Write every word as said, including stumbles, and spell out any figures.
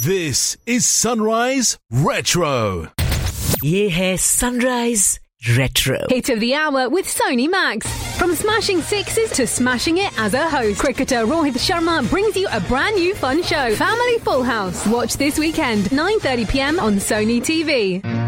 This is Sunrise Retro. ये है Sunrise Retro. Hit of the hour with Sony Max. From smashing sixes to smashing it as a host, cricketer Rohit Sharma brings you a brand new fun show, Family Full House. Watch this weekend, nine thirty p m on Sony T V.